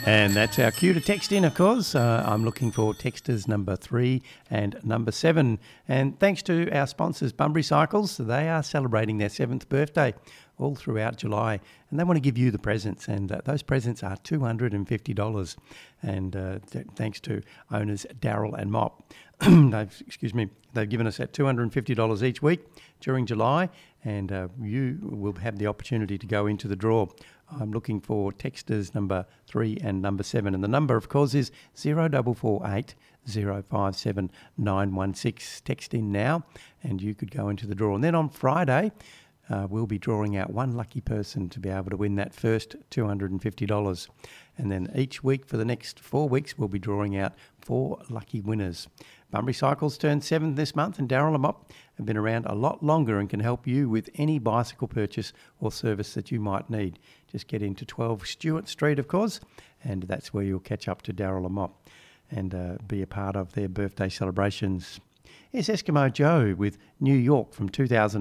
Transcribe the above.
And that's our cue to text in, of course. I'm looking for texters number 3 and number 7. And thanks to our sponsors, Bunbury Cycles, they are celebrating their 7th birthday all throughout July. And they want to give you the presents. And those presents are $250. And thanks to owners Daryl and Mop. They've given us that $250 each week during July. And you will have the opportunity to go into the draw. I'm looking for texters number 3 and number 7. And the number, of course, is 0448 057 916. Text in now and you could go into the draw. And then on Friday, we'll be drawing out one lucky person to be able to win that first $250. And then each week for the next 4 weeks, we'll be drawing out 4 lucky winners. Bunbury Cycles turned 7 this month, and Daryl and Mop have been around a lot longer and can help you with any bicycle purchase or service that you might need. Just get into 12 Stewart Street, of course, and that's where you'll catch up to Daryl and Mop and be a part of their birthday celebrations. Here's Eskimo Joe with New York from 2000.